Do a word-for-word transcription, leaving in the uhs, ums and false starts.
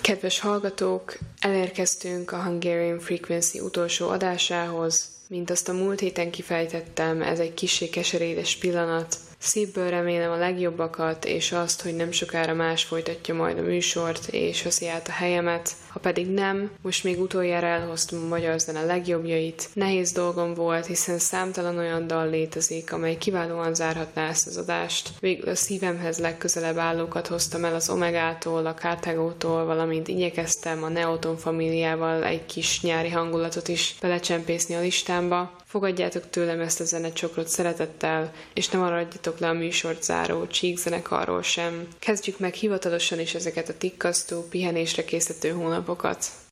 Kedves hallgatók, elérkeztünk a Hungarian Frequency utolsó adásához. Mint azt a múlt héten kifejtettem, ez egy kissé keserédes pillanat. Szívből remélem a legjobbakat, és azt, hogy nem sokára más folytatja majd a műsort, és veszi át a helyemet. Ha pedig nem, most még utoljára elhoztam a magyar zene legjobbjait. Nehéz dolgom volt, hiszen számtalan olyan dal létezik, amely kiválóan zárhatná ezt az adást. Végül a szívemhez legközelebb állókat hoztam el az Omegától, a Cartagótól, valamint igyekeztem a Neoton Familiával egy kis nyári hangulatot is belecsempészni a listámba. Fogadjátok tőlem ezt a zenecsokrot szeretettel, és ne maradjatok le a műsort záró Csík zenekarról sem. Kezdjük meg hivatalosan is ezeket a tikkasztó, pihenésre készítő hónapokat.